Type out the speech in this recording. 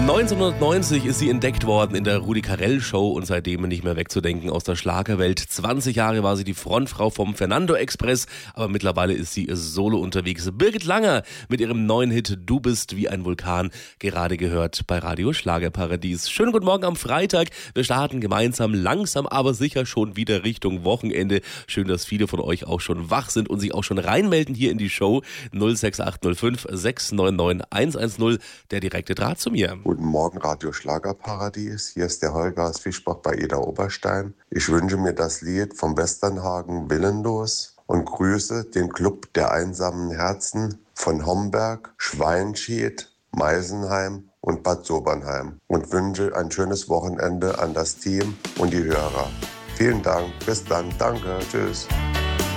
1990 ist sie entdeckt worden in der Rudi Carrell Show und seitdem nicht mehr wegzudenken aus der Schlagerwelt. 20 Jahre war sie die Frontfrau vom Fernando Express, aber mittlerweile ist sie solo unterwegs. Birgit Langer mit ihrem neuen Hit Du bist wie ein Vulkan, gerade gehört bei Radio Schlagerparadies. Schönen guten Morgen am Freitag. Wir starten gemeinsam langsam, aber sicher schon wieder Richtung Wochenende. Schön, dass viele von euch auch schon wach sind und sich auch schon reinmelden hier in die Show. 06805 699 110, der direkte Draht zu mir. Guten Morgen, Radio Schlagerparadies. Hier ist der Holger aus Fischbach bei Eder Oberstein. Ich wünsche mir das Lied vom Westernhagen Willenlos und grüße den Club der einsamen Herzen von Homberg, Schweinschied, Meisenheim und Bad Sobernheim und wünsche ein schönes Wochenende an das Team und die Hörer. Vielen Dank, bis dann, danke, tschüss.